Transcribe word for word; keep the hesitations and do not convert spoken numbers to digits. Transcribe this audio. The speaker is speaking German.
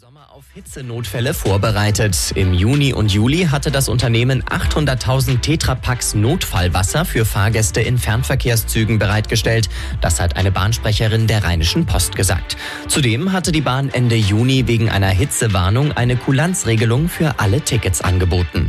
Sommer auf Hitzenotfälle vorbereitet. Im Juni und Juli hatte das Unternehmen achthunderttausend Tetrapacks Notfallwasser für Fahrgäste in Fernverkehrszügen bereitgestellt. Das hat eine Bahnsprecherin der Rheinischen Post gesagt. Zudem hatte die Bahn Ende Juni wegen einer Hitzewarnung eine Kulanzregelung für alle Tickets angeboten.